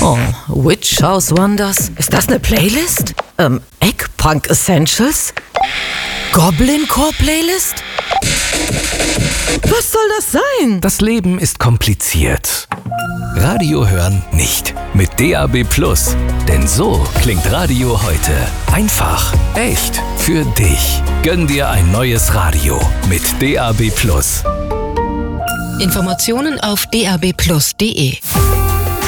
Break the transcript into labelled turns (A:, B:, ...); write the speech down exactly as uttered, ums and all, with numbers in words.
A: Oh, Witch House Wonders. Ist das eine Playlist? Ähm, Eggpunk Essentials? Goblin Core Playlist? Was soll das sein?
B: Das Leben ist kompliziert. Radio hören nicht. Mit D A B Plus. Denn so klingt Radio heute. Einfach, echt, für dich. Gönn dir ein neues Radio mit D A B Plus.
C: Informationen auf d a b plus punkt d e.